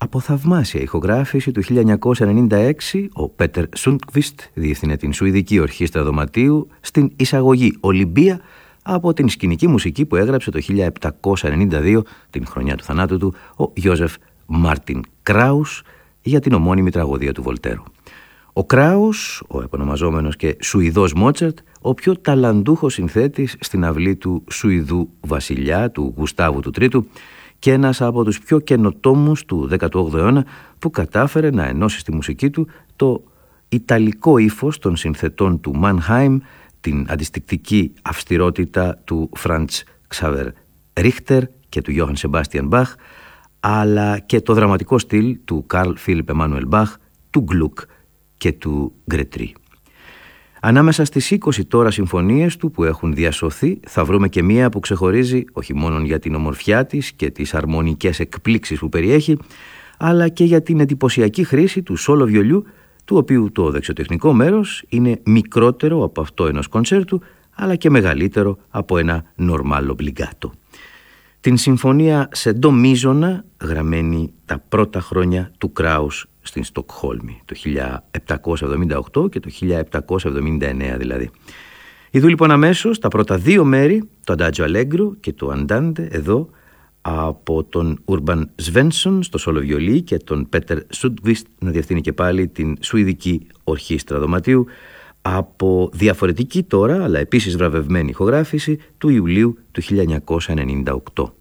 Από θαυμάσια ηχογράφηση του 1996, ο Πέτερ Σούντκβιστ διεύθυνε την Σουηδική Ορχήστρα Δωματίου στην εισαγωγή Ολυμπία από την σκηνική μουσική που έγραψε το 1792, την χρονιά του θανάτου του, ο Γιώζεφ Μάρτιν Κράους για την ομώνυμη τραγωδία του Βολτέρου. Ο Κράους, ο επωνομαζόμενος και Σουηδός Μότσαρτ, ο πιο ταλαντούχος συνθέτης στην αυλή του Σουηδού βασιλιά, του Γουστάβου του Τρίτου, και ένας από τους πιο καινοτόμους του 18ου αιώνα που κατάφερε να ενώσει στη μουσική του το ιταλικό ύφος των συνθετών του Μάνχαιμ, την αντιστικτική αυστηρότητα του Φραντς Ξάβερ Ρίχτερ και του Γιώχαν Σεμπάστιαν Μπαχ, αλλά και το δραματικό στυλ του Καρλ Φίλιπ Εμμάνουελ Μπαχ, του Γκλουκ και του Γκρετρί. Ανάμεσα στις 20 τώρα συμφωνίες του που έχουν διασωθεί θα βρούμε και μία που ξεχωρίζει όχι μόνο για την ομορφιά της και τις αρμονικές εκπλήξεις που περιέχει, αλλά και για την εντυπωσιακή χρήση του σόλο βιολιού, του οποίου το δεξιοτεχνικό μέρος είναι μικρότερο από αυτό ενός κονσέρτου, αλλά και μεγαλύτερο από ένα νορμάλ ομπλιγκάτο. Την συμφωνία σε ντο μίζωνα, γραμμένη τα πρώτα χρόνια του Κράους στην Στοκχόλμη, το 1778 και το 1779 δηλαδή. Ειδού λοιπόν αμέσως τα πρώτα δύο μέρη, το Αντάτζο Αλέγκρο και το Αντάντε, εδώ από τον Ούρμπαν Σβένσον στο σόλο βιολί και τον Πέτερ Σούντκβιστ να διευθύνει και πάλι την Σουηδική Ορχήστρα Δωματίου, από διαφορετική τώρα αλλά επίσης βραβευμένη ηχογράφηση του Ιουλίου του 1998.